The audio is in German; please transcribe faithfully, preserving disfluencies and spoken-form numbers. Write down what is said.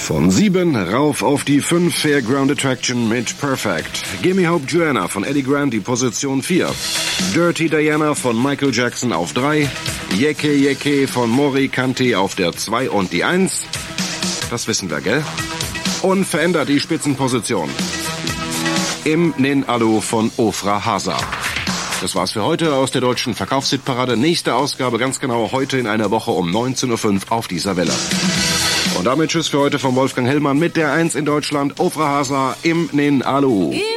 Von sieben rauf auf die fünf Fairground Attraction mit Perfect. Gimme Hope Joanna von Eddie Grant die Position vier. Dirty Diana von Michael Jackson auf drei. Yeke Yeke von Mori Kante auf der zwei und die eins. Das wissen wir, gell? Unverändert die Spitzenposition. Im Nin Alu von Ofra Hasa. Das war's für heute aus der deutschen Verkaufshitparade. Nächste Ausgabe ganz genau heute in einer Woche um neunzehn Uhr fünf auf dieser Welle. Und damit tschüss für heute von Wolfgang Hellmann mit der eins in Deutschland, Ofra Hasa im Nin Alu.